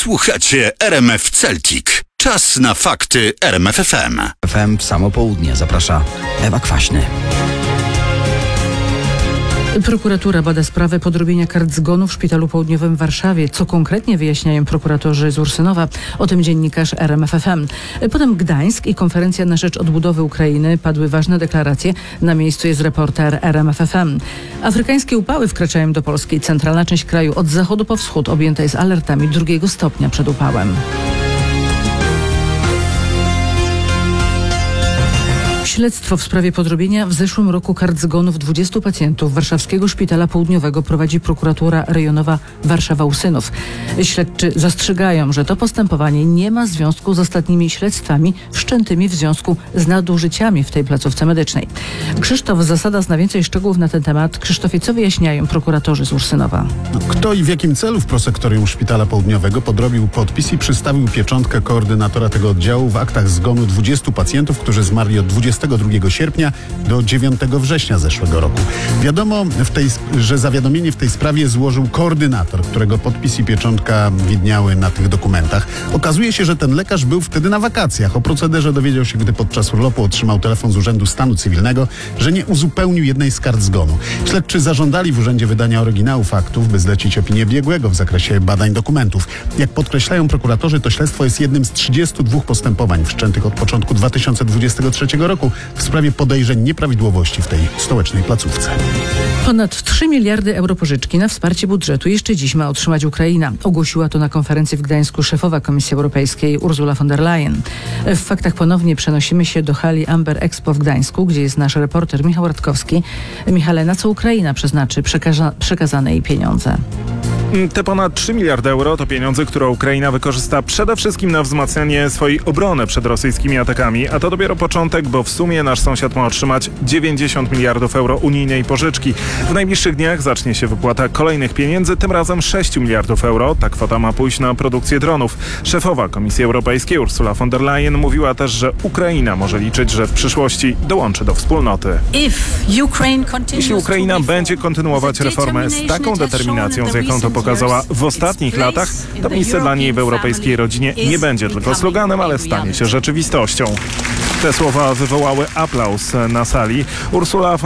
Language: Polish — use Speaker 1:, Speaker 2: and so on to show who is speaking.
Speaker 1: Słuchacie RMF Celtic. Czas na fakty RMF FM.
Speaker 2: FM w samo południe. Zaprasza Ewa Kwaśny.
Speaker 3: Prokuratura bada sprawę podrobienia kart zgonu w Szpitalu Południowym w Warszawie. Co konkretnie wyjaśniają prokuratorzy z Ursynowa? O tym dziennikarz RMF FM. Potem Gdańsk i konferencja na rzecz odbudowy Ukrainy. Padły ważne deklaracje. Na miejscu jest reporter RMF FM. Afrykańskie upały wkraczają do Polski. Centralna część kraju od zachodu po wschód objęta jest alertami 2 stopnia przed upałem. Śledztwo w sprawie podrobienia w zeszłym roku kart zgonów 20 pacjentów warszawskiego Szpitala Południowego prowadzi prokuratura rejonowa Warszawa-Usynów. Śledczy zastrzegają, że to postępowanie nie ma związku z ostatnimi śledztwami wszczętymi w związku z nadużyciami w tej placówce medycznej. Krzysztof Zasada zna więcej szczegółów na ten temat. Krzysztofie, co wyjaśniają prokuratorzy z Ursynowa?
Speaker 4: Kto i w jakim celu w prosektorium Szpitala Południowego podrobił podpis i przystawił pieczątkę koordynatora tego oddziału w aktach zgonu 20 pacjentów, którzy zmarli od 22 sierpnia do 9 września zeszłego roku. Wiadomo, że zawiadomienie w tej sprawie złożył koordynator, którego podpis i pieczątka widniały na tych dokumentach. Okazuje się, że ten lekarz był wtedy na wakacjach. O procederze dowiedział się, gdy podczas urlopu otrzymał telefon z Urzędu Stanu Cywilnego, że nie uzupełnił jednej z kart zgonu. Śledczy zażądali w urzędzie wydania oryginałów aktów, by zlecić opinię biegłego w zakresie badań dokumentów. Jak podkreślają prokuratorzy, to śledztwo jest jednym z 32 postępowań wszczętych od początku 2023 roku w sprawie podejrzeń nieprawidłowości w tej stołecznej placówce.
Speaker 3: Ponad 3 miliardy euro pożyczki na wsparcie budżetu jeszcze dziś ma otrzymać Ukraina. Ogłosiła to na konferencji w Gdańsku szefowa Komisji Europejskiej Ursula von der Leyen. W faktach ponownie przenosimy się do hali Amber Expo w Gdańsku, gdzie jest nasz reporter Michał Radkowski. Michale, na co Ukraina przeznaczy przekazane jej pieniądze?
Speaker 5: Te ponad 3 miliardy euro to pieniądze, które Ukraina wykorzysta przede wszystkim na wzmacnianie swojej obrony przed rosyjskimi atakami, a to dopiero początek, bo w sumie nasz sąsiad ma otrzymać 90 miliardów euro unijnej pożyczki. W najbliższych dniach zacznie się wypłata kolejnych pieniędzy, tym razem 6 miliardów euro. Ta kwota ma pójść na produkcję dronów. Szefowa Komisji Europejskiej Ursula von der Leyen mówiła też, że Ukraina może liczyć, że w przyszłości dołączy do wspólnoty. Jeśli Ukraina będzie kontynuować reformę z taką determinacją, z jaką to pokazała w ostatnich latach, to miejsce dla niej w europejskiej rodzinie nie będzie tylko sloganem, ale stanie się rzeczywistością. Te słowa wywołały aplauz na sali. Ursula